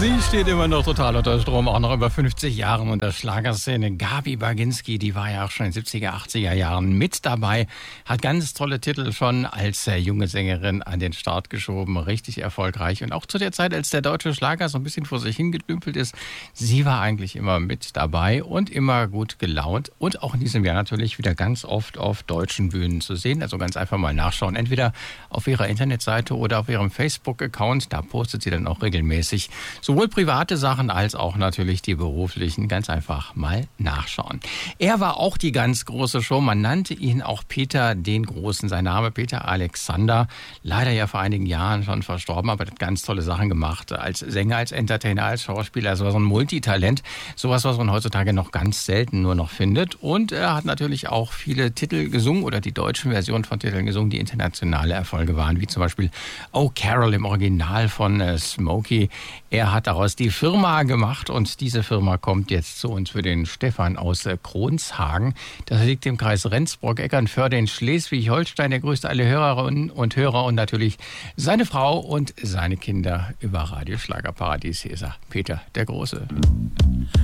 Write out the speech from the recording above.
Sie steht immer noch total unter Strom, auch noch über 50 Jahren in der Schlagerszene. Gabi Baginski, die war ja auch schon in den 70er, 80er Jahren mit dabei, hat ganz tolle Titel schon als junge Sängerin an den Start geschoben, richtig erfolgreich. Und auch zu der Zeit, als der deutsche Schlager so ein bisschen vor sich hingedümpelt ist, sie war eigentlich immer mit dabei und immer gut gelaunt. Und auch in diesem Jahr natürlich wieder ganz oft auf deutschen Bühnen zu sehen. Also ganz einfach mal nachschauen, entweder auf ihrer Internetseite oder auf ihrem Facebook-Account. Da postet sie dann auch regelmäßig sowohl private Sachen als auch natürlich die beruflichen. Ganz einfach mal nachschauen. Er war auch die ganz große Show. Man nannte ihn auch Peter den Großen. Sein Name Peter Alexander. Leider ja vor einigen Jahren schon verstorben, aber hat ganz tolle Sachen gemacht. Als Sänger, als Entertainer, als Schauspieler. Also so ein Multitalent. Sowas, was man heutzutage noch ganz selten nur noch findet. Und er hat natürlich auch viele Titel gesungen oder die deutschen Versionen von Titeln gesungen, die internationale Erfolge waren. Wie zum Beispiel Oh Carol im Original von Smokey. Er hat daraus die Firma gemacht und diese Firma kommt jetzt zu uns für den Stefan aus Kronshagen. Das liegt im Kreis Rendsburg-Eckernförde in Schleswig-Holstein. Er grüßt alle Hörerinnen und Hörer und natürlich seine Frau und seine Kinder über Radio Schlagerparadies. Hier ist er, Peter der Große.